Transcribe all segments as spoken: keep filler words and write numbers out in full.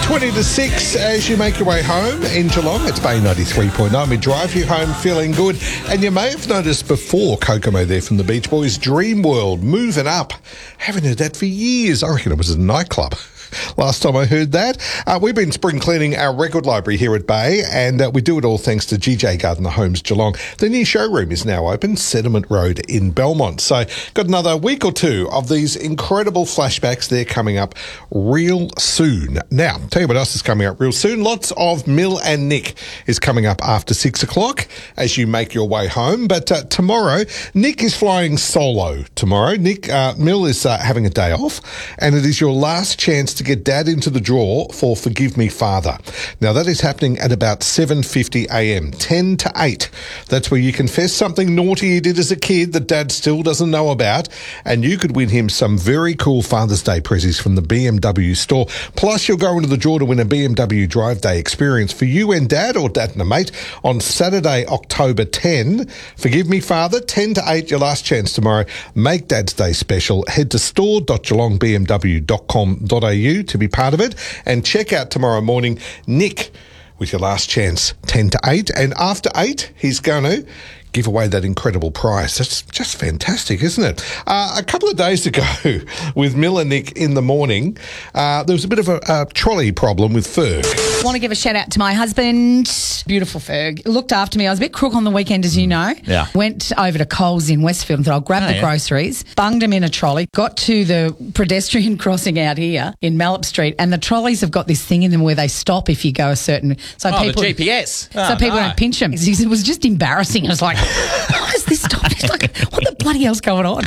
twenty to six as you make your way home in Geelong. It's Bay ninety-three point nine. We drive you home feeling good. And you may have noticed before, Kokomo there from the Beach Boys, Dream World, moving up. Haven't heard that for years. I reckon it was a nightclub last time I heard that. Uh, we've been spring cleaning our record library here at Bay, and uh, we do it all thanks to G J Gardner Homes Geelong. The new showroom is now open, Sediment Road in Belmont. So got another week or two of these incredible flashbacks. They're coming up real soon. Now, tell you what else is coming up real soon. Lots of Mill and Nick is coming up after six o'clock as you make your way home. But uh, tomorrow, Nick is flying solo tomorrow. Nick, uh, Mill is uh, having a day off, and it is your last chance to get Dad into the draw for Forgive Me Father. Now, that is happening at about seven fifty a m, ten to eight. That's where you confess something naughty you did as a kid that Dad still doesn't know about, and you could win him some very cool Father's Day prezzies from the B M W store. Plus, you'll go into the draw to win a B M W Drive Day experience for you and Dad, or Dad and a mate, on Saturday, October tenth. Forgive Me Father, ten to eight, your last chance tomorrow. Make Dad's Day special. Head to store dot geelong b m w dot com dot a u to be part of it, and check out tomorrow morning Nick with your last chance, ten to eight, and after eight he's going to give away that incredible prize. That's just fantastic, isn't it? Uh, a couple of days ago with Mill and Nick in the morning, uh, there was a bit of a, a trolley problem with Ferg. I want to give a shout out to my husband. Beautiful Ferg. Looked after me. I was a bit crook on the weekend, as you know. Yeah. Went over to Coles in Westfield and thought I'll grab Oh, the yeah. groceries, bunged them in a trolley, got to the pedestrian crossing out here in Mallop Street, and the trolleys have got this thing in them where they stop if you go a certain... So Oh, people, the G P S. So Oh, people no. don't pinch them. It was just embarrassing. I was like, why is this stop? It's like, what the bloody hell's going on?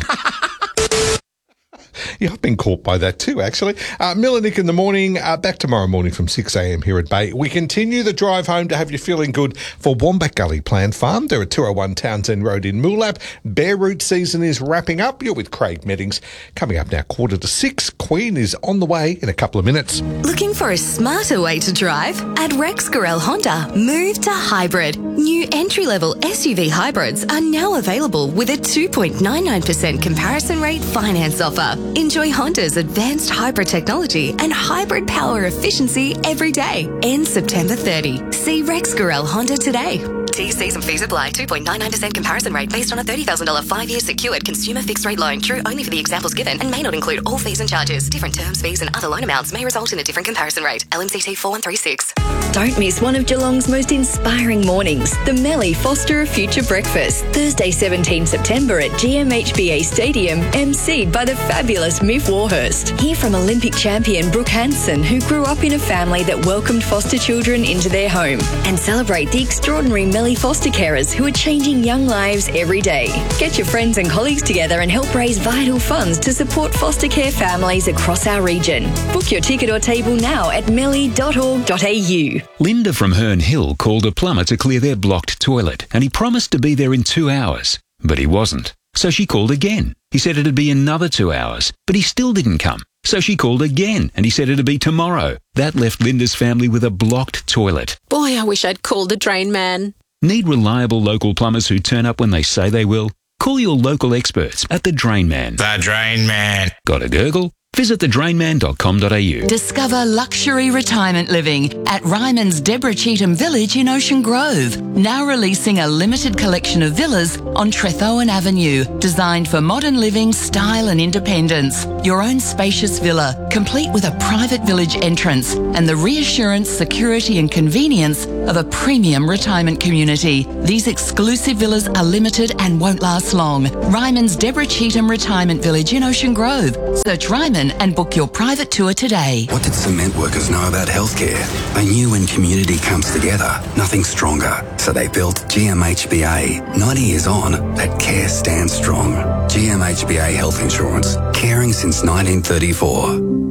Yeah, I've been caught by that too, actually. Uh, Mill and Nick in the morning, uh, back tomorrow morning from six a m here at Bay. We continue the drive home to have you feeling good for Wombat Gully Plant Farm. They're at two oh one Townsend Road in Moolap. Bear root season is wrapping up. You're with Craig Meddings. Coming up now, quarter to six. Queen is on the way in a couple of minutes. Looking for a smarter way to drive? At Rex Gorel Honda, move to hybrid. New entry-level S U V hybrids are now available with a two point nine nine percent comparison rate finance offer. Enjoy Honda's advanced hybrid technology and hybrid power efficiency every day. Ends September thirtieth. See Rex Gorel Honda today. T Cs and fees apply. two point nine nine percent comparison rate based on a thirty thousand dollars five-year secured consumer fixed-rate loan. True only for the examples given and may not include all fees and charges. Different terms, fees and other loan amounts may result in a different comparison rate. L M C T four one three six. Don't miss one of Geelong's most inspiring mornings, the Melly Foster a Future Breakfast, Thursday seventeenth September at G M H B A Stadium, emceed by the fabulous Miff Warhurst. Hear from Olympic champion Brooke Hansen, who grew up in a family that welcomed foster children into their home, and celebrate the extraordinary Melly foster carers who are changing young lives every day. Get your friends and colleagues together and help raise vital funds to support foster care families across our region. Book your ticket or table now at melly dot org dot a u. Linda from Herne Hill called a plumber to clear their blocked toilet, and he promised to be there in two hours, but he wasn't. So she called again. He said it'd be another two hours, but he still didn't come. So she called again, and he said it'd be tomorrow. That left Linda's family with a blocked toilet. Boy, I wish I'd called the drain man. Need reliable local plumbers who turn up when they say they will? Call your local experts at The Drain Man. The Drain Man. Got a gurgle? Visit the drain man dot com dot a u. Discover luxury retirement living at Ryman's Deborah Cheetham Village in Ocean Grove. Now releasing a limited collection of villas on Trethowan Avenue, designed for modern living, style and independence. Your own spacious villa, complete with a private village entrance and the reassurance, security and convenience of a premium retirement community. These exclusive villas are limited and won't last long. Ryman's Deborah Cheetham Retirement Village in Ocean Grove. Search Ryman and book your private tour today. What did cement workers know about healthcare? They knew when community comes together, nothing's stronger. So they built G M H B A. ninety years on, that care stands strong. G M H B A Health Insurance, caring since nineteen thirty-four.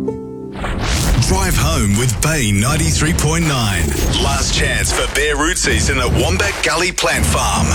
Drive home with Bay ninety-three point nine. Last chance for bare root season at Wombat Gully Plant Farm.